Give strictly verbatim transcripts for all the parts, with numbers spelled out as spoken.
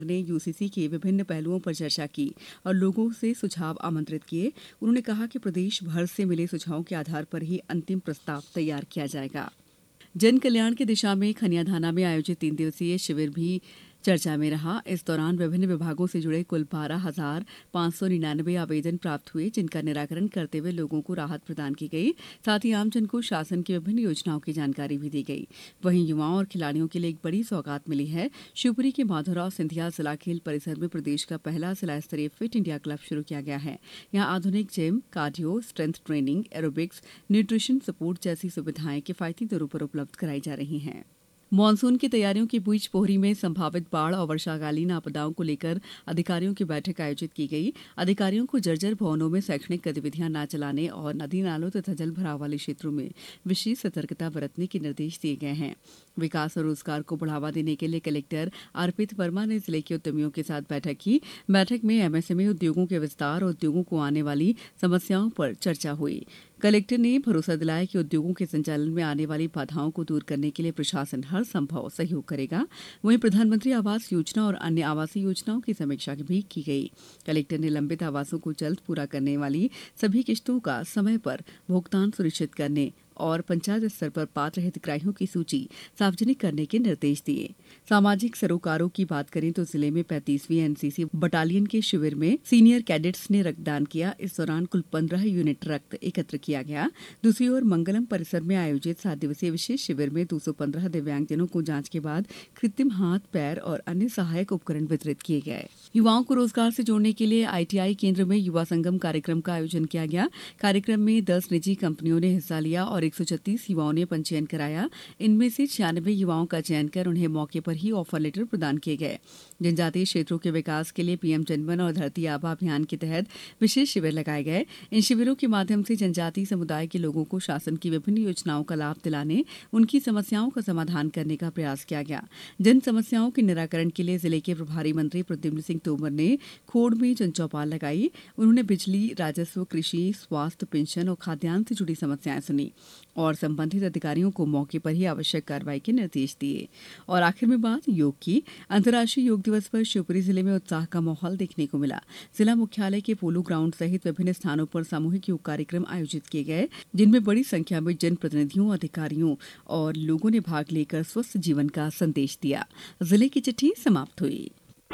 ने यूसीसी के विभिन्न पहलुओं पर चर्चा की और लोगों से सुझाव आमंत्रित किए। उन्होंने कहा कि प्रदेश भर से मिले सुझावों के आधार पर ही अंतिम प्रस्ताव तैयार किया जाएगा। जन कल्याण की दिशा में खनियाधाना में आयोजित तीन दिवसीय शिविर भी चर्चा में रहा। इस दौरान विभिन्न विभागों से जुड़े कुल बारह हजार पांच सौ निन्यानवे आवेदन प्राप्त हुए, जिनका निराकरण करते हुए लोगों को राहत प्रदान की गई। साथ ही आमजन को शासन की विभिन्न योजनाओं की जानकारी भी दी गई। वहीं युवाओं और खिलाड़ियों के लिए एक बड़ी सौगात मिली है। शिवपुरी के माधवराव सिंधिया जिला खेल परिसर में प्रदेश का पहला जिला स्तरीय फिट इंडिया क्लब शुरू किया गया है। यहाँ आधुनिक gym, cardio, strength training, aerobics, nutrition support जैसी सुविधाएं किफायती दरों पर उपलब्ध कराई जा रही हैं। मानसून की तैयारियों के बीच पोहरी में संभावित बाढ़ और वर्षाकालीन आपदाओं को लेकर अधिकारियों की बैठक आयोजित की गई। अधिकारियों को जर्जर भवनों में शैक्षणिक गतिविधियां न चलाने और नदी नालों तथा जल भराव वाले क्षेत्रों में विशेष सतर्कता बरतने के निर्देश दिए गए हैं। विकास और रोजगार को बढ़ावा देने के लिए कलेक्टर अर्पित वर्मा ने जिले के उद्यमियों के साथ बैठक की। बैठक में एमएसएमई उद्योगों के विस्तार और उद्योगों को आने वाली समस्याओं पर चर्चा हुई। कलेक्टर ने भरोसा दिलाया कि उद्योगों के संचालन में आने वाली बाधाओं को दूर करने के लिए प्रशासन हर संभव सहयोग करेगा। वहीं प्रधानमंत्री आवास योजना और अन्य आवासीय योजनाओं की समीक्षा भी की गई। कलेक्टर ने लंबित आवासों को जल्द पूरा करने वाली सभी किस्तों का समय पर भुगतान सुनिश्चित करने और पंचायत स्तर पर पात्र हितग्राहियों की सूची सार्वजनिक करने के निर्देश दिए। सामाजिक सरोकारों की बात करें तो जिले में पैंतीसवीं एनसीसी बटालियन के शिविर में सीनियर कैडेट्स ने रक्तदान किया। इस दौरान कुल पंद्रह यूनिट रक्त एकत्र किया गया। दूसरी ओर मंगलम परिसर में आयोजित सात दिवसीय विशेष शिविर में दो सौ पंद्रह दिव्यांगजनों को जांच के बाद कृत्रिम हाथ, पैर और अन्य सहायक उपकरण वितरित किए गए। युवाओं को रोजगार से जोड़ने के लिए आईटीआई केंद्र में युवा संगम कार्यक्रम का आयोजन किया गया। कार्यक्रम में दस निजी कंपनियों ने हिस्सा लिया और एक सौ छत्तीस युवाओं ने पंजीयन कराया। इनमें से छियानवे युवाओं का चयन कर उन्हें मौके पर ही ऑफर लेटर प्रदान किए गए। जनजातीय क्षेत्रों के विकास के लिए पीएम जनमन और धरती आबा अभियान के तहत विशेष शिविर लगाए गए। इन शिविरों के माध्यम से जनजातीय समुदाय के लोगों को शासन की विभिन्न योजनाओं का लाभ दिलाने, उनकी समस्याओं का समाधान करने का प्रयास किया गया। जन समस्याओं के निराकरण के लिए जिले के प्रभारी मंत्री प्रद्युम्न सिंह तोमर ने खोड़ में जनचौपाल लगाई। उन्होंने बिजली, राजस्व, कृषि, स्वास्थ्य, पेंशन और खाद्यान्न से जुड़ी समस्याएं सुनी और संबंधित अधिकारियों को मौके पर ही आवश्यक कार्रवाई के निर्देश दिए। और आखिर में बात योग की। अंतर्राष्ट्रीय योग दिवस पर शिवपुरी जिले में उत्साह का माहौल देखने को मिला। जिला मुख्यालय के पोलो ग्राउंड सहित विभिन्न स्थानों पर सामूहिक योग कार्यक्रम आयोजित किए गए, जिनमें बड़ी संख्या में जनप्रतिनिधियों, अधिकारियों और लोगों ने भाग लेकर स्वस्थ जीवन का संदेश दिया। जिले की चिट्ठी समाप्त हुई।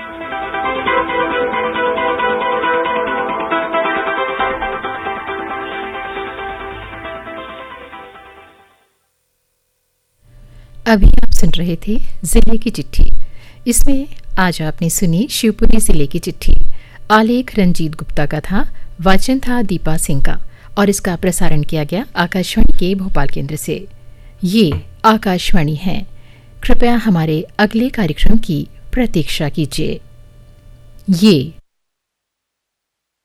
अभी आप सुन रहे थे जिले की चिट्ठी। इसमें आज आपने सुनी शिवपुरी जिले की चिट्ठी। आलेख रंजीत गुप्ता का था, वाचन था दीपा सिंह का और इसका प्रसारण किया गया आकाशवाणी के भोपाल केंद्र से। ये आकाशवाणी है। कृपया हमारे अगले कार्यक्रम की प्रतीक्षा कीजिए। ये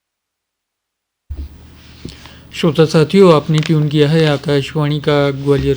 श्रोता साथियों, आपने ट्यून किया है आकाशवाणी का ग्वालियर